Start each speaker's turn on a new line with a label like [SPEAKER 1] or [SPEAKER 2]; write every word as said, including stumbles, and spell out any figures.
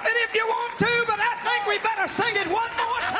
[SPEAKER 1] it if you want to, but I think we better sing it one more time.